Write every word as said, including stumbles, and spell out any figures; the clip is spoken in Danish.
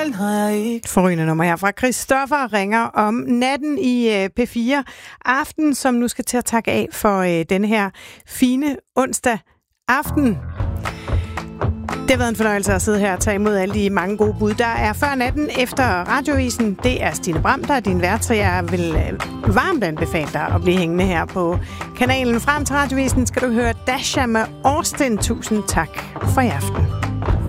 Forrygende nummer her fra Christoffer ringer om natten i P fire Aften, som nu skal til at takke af for øh, denne her fine onsdag aften. Det har været en fornøjelse at sidde her og tage imod alle de mange gode bud. Der er før natten efter Radioavisen. Det er Stine Bram, der er din vært, så jeg vil øh, varmt anbefale dig at blive hængende her på kanalen. Frem til Radioavisen skal du høre Dasha med Austin. Tusind tak for i aften.